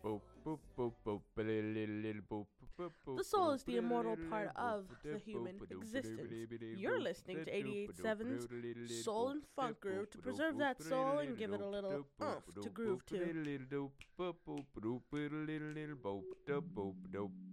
The soul is the immortal part of the human existence. You're listening to 88.7's Soul and Funk Groove to preserve that soul and give it a little oomph to groove to.